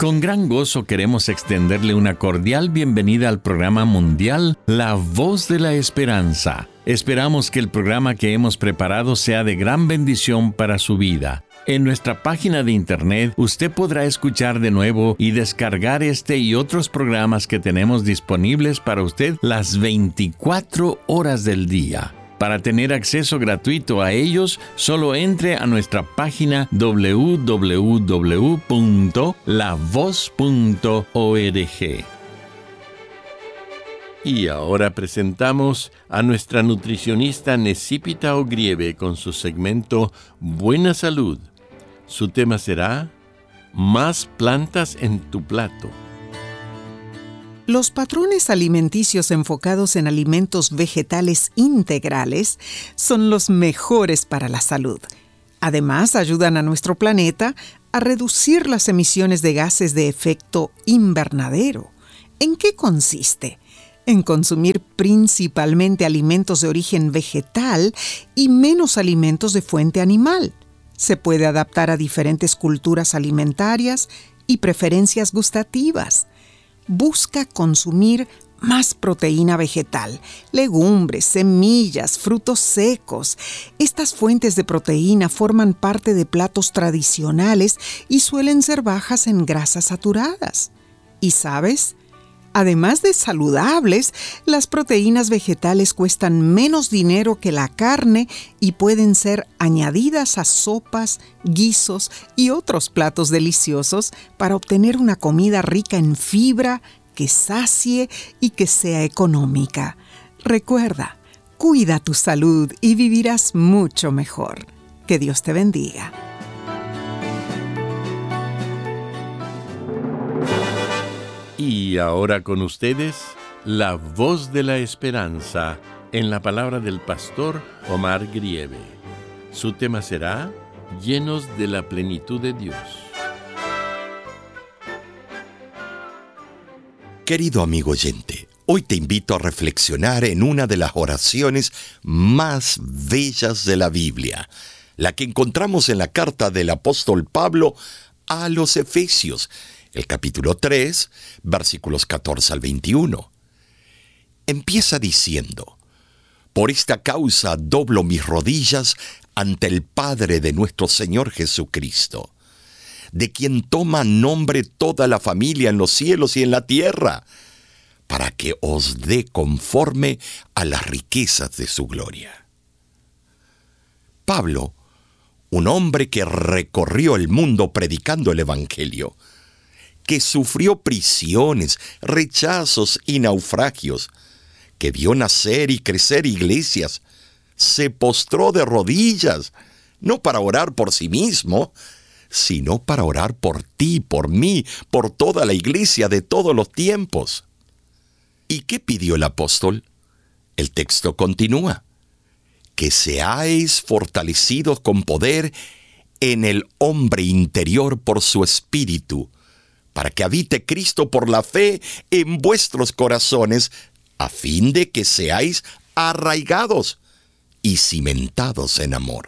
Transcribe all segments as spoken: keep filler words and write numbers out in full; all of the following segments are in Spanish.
Con gran gozo queremos extenderle una cordial bienvenida al programa mundial La Voz de la Esperanza. Esperamos que el programa que hemos preparado sea de gran bendición para su vida. En nuestra página de internet usted podrá escuchar de nuevo y descargar este y otros programas que tenemos disponibles para usted las veinticuatro horas del día. Para tener acceso gratuito a ellos, solo entre a nuestra página doble u doble u doble u punto la voz punto org. Y ahora presentamos a nuestra nutricionista Necipita Ogrieve con su segmento Buena Salud. Su tema será Más plantas en tu plato. Los patrones alimenticios enfocados en alimentos vegetales integrales son los mejores para la salud. Además, ayudan a nuestro planeta a reducir las emisiones de gases de efecto invernadero. ¿En qué consiste? En consumir principalmente alimentos de origen vegetal y menos alimentos de fuente animal. Se puede adaptar a diferentes culturas alimentarias y preferencias gustativas. Busca consumir más proteína vegetal, legumbres, semillas, frutos secos. Estas fuentes de proteína forman parte de platos tradicionales y suelen ser bajas en grasas saturadas. ¿Y sabes? Además de saludables, las proteínas vegetales cuestan menos dinero que la carne y pueden ser añadidas a sopas, guisos y otros platos deliciosos para obtener una comida rica en fibra, que sacie y que sea económica. Recuerda, cuida tu salud y vivirás mucho mejor. Que Dios te bendiga. Y ahora con ustedes, la voz de la esperanza en la palabra del pastor Omar Grieve. Su tema será Llenos de la plenitud de Dios. Querido amigo oyente, hoy te invito a reflexionar en una de las oraciones más bellas de la Biblia, la que encontramos en la carta del apóstol Pablo a los Efesios, el capítulo tres, versículos catorce al veintiuno. Empieza diciendo: Por esta causa doblo mis rodillas ante el Padre de nuestro Señor Jesucristo, de quien toma nombre toda la familia en los cielos y en la tierra, para que os dé conforme a las riquezas de su gloria. Pablo, un hombre que recorrió el mundo predicando el Evangelio, que sufrió prisiones, rechazos y naufragios, que vio nacer y crecer iglesias, se postró de rodillas, no para orar por sí mismo, sino para orar por ti, por mí, por toda la iglesia de todos los tiempos. ¿Y qué pidió el apóstol? El texto continúa: que seáis fortalecidos con poder en el hombre interior por su espíritu, para que habite Cristo por la fe en vuestros corazones, a fin de que seáis arraigados y cimentados en amor.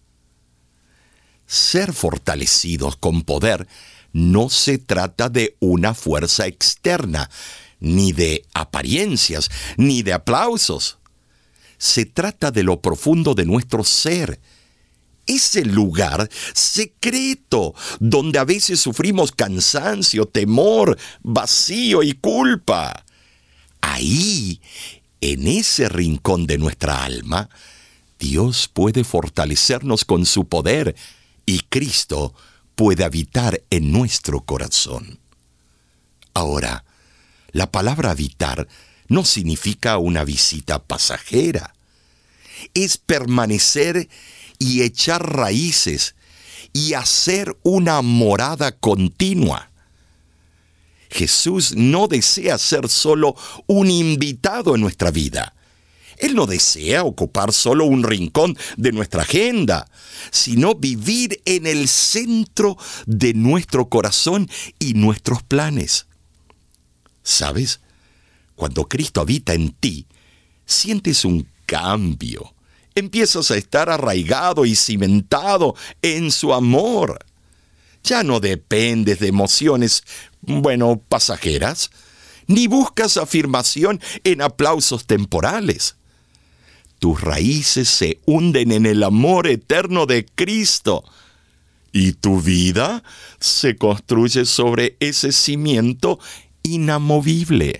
Ser fortalecidos con poder no se trata de una fuerza externa, ni de apariencias, ni de aplausos. Se trata de lo profundo de nuestro ser. Ese lugar secreto donde a veces sufrimos cansancio, temor, vacío y culpa. Ahí, en ese rincón de nuestra alma, Dios puede fortalecernos con su poder y Cristo puede habitar en nuestro corazón. Ahora, la palabra habitar no significa una visita pasajera. Es permanecer y echar raíces y hacer una morada continua. Jesús no desea ser solo un invitado en nuestra vida. Él no desea ocupar solo un rincón de nuestra agenda, sino vivir en el centro de nuestro corazón y nuestros planes. ¿Sabes? Cuando Cristo habita en ti, sientes un cambio. Empiezas a estar arraigado y cimentado en su amor. Ya no dependes de emociones, bueno, pasajeras, ni buscas afirmación en aplausos temporales. Tus raíces se hunden en el amor eterno de Cristo, y tu vida se construye sobre ese cimiento inamovible.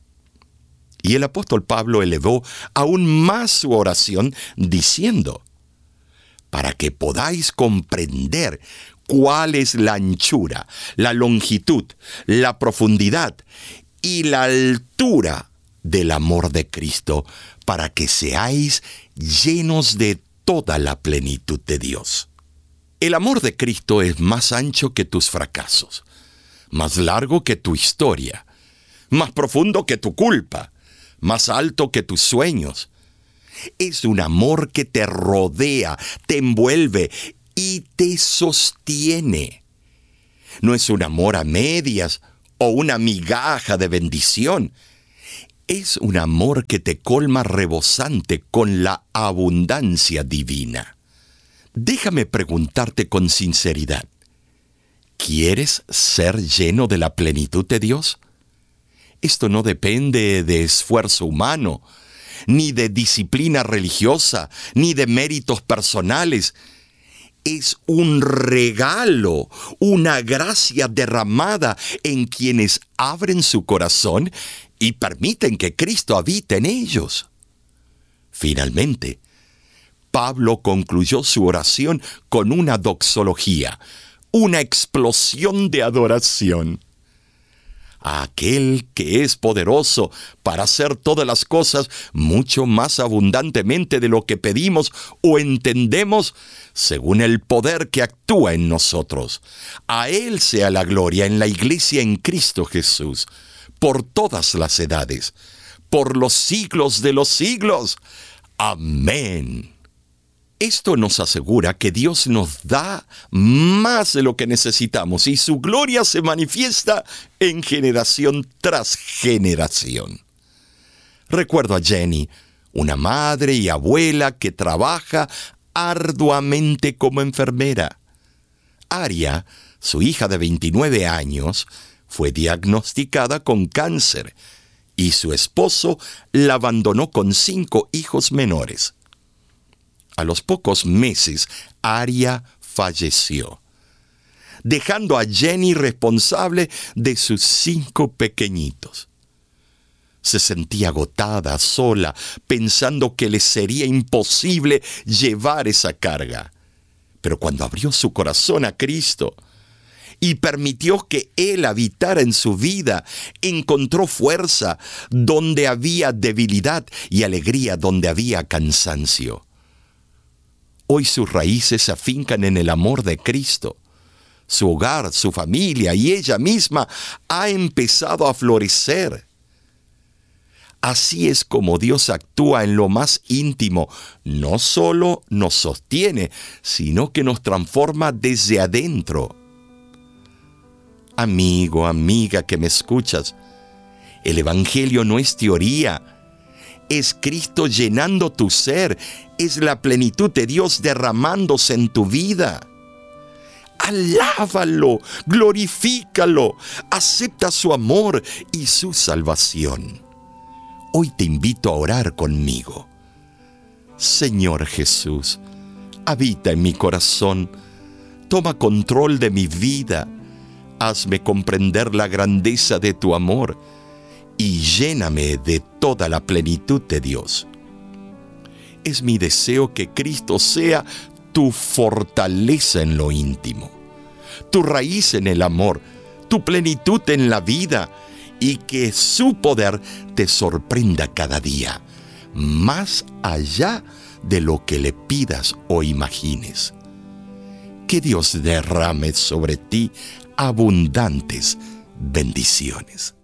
Y el apóstol Pablo elevó aún más su oración diciendo: para que podáis comprender cuál es la anchura, la longitud, la profundidad y la altura del amor de Cristo, para que seáis llenos de toda la plenitud de Dios. El amor de Cristo es más ancho que tus fracasos, más largo que tu historia, más profundo que tu culpa, más alto que tus sueños. Es un amor que te rodea, te envuelve y te sostiene. No es un amor a medias o una migaja de bendición. Es un amor que te colma rebosante con la abundancia divina. Déjame preguntarte con sinceridad: ¿quieres ser lleno de la plenitud de Dios? Esto no depende de esfuerzo humano, ni de disciplina religiosa, ni de méritos personales. Es un regalo, una gracia derramada en quienes abren su corazón y permiten que Cristo habite en ellos. Finalmente, Pablo concluyó su oración con una doxología, una explosión de adoración. A aquel que es poderoso para hacer todas las cosas mucho más abundantemente de lo que pedimos o entendemos, según el poder que actúa en nosotros. A Él sea la gloria en la Iglesia en Cristo Jesús, por todas las edades, por los siglos de los siglos. Amén. Esto nos asegura que Dios nos da más de lo que necesitamos y su gloria se manifiesta en generación tras generación. Recuerdo a Jenny, una madre y abuela que trabaja arduamente como enfermera. Aria, su hija de veintinueve años, fue diagnosticada con cáncer y su esposo la abandonó con cinco hijos menores. A los pocos meses, Aria falleció, dejando a Jenny responsable de sus cinco pequeñitos. Se sentía agotada, sola, pensando que le sería imposible llevar esa carga. Pero cuando abrió su corazón a Cristo y permitió que Él habitara en su vida, encontró fuerza donde había debilidad y alegría donde había cansancio. Hoy sus raíces se afincan en el amor de Cristo. Su hogar, su familia y ella misma ha empezado a florecer. Así es como Dios actúa en lo más íntimo. No solo nos sostiene, sino que nos transforma desde adentro. Amigo, amiga que me escuchas, el Evangelio no es teoría. Es Cristo llenando tu ser. Es la plenitud de Dios derramándose en tu vida. Alábalo, glorifícalo, acepta su amor y su salvación. Hoy te invito a orar conmigo. Señor Jesús, habita en mi corazón, toma control de mi vida, hazme comprender la grandeza de tu amor y lléname de toda la plenitud de Dios. Es mi deseo que Cristo sea tu fortaleza en lo íntimo, tu raíz en el amor, tu plenitud en la vida, y que su poder te sorprenda cada día, más allá de lo que le pidas o imagines. Que Dios derrame sobre ti abundantes bendiciones.